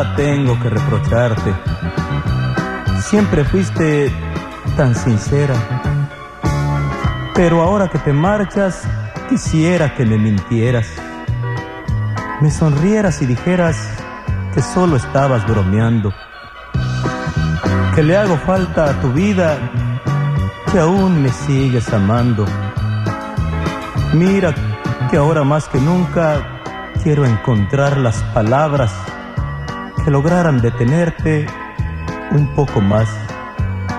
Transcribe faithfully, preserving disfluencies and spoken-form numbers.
tengo que reprocharte. Siempre fuiste tan sincera, pero ahora que te marchas, quisiera que me mintieras. Me sonrieras y dijeras que solo estabas bromeando, que le hago falta a tu vida, que aún me sigues amando. Mira que ahora más que nunca quiero encontrar las palabras que lograran detenerte un poco más.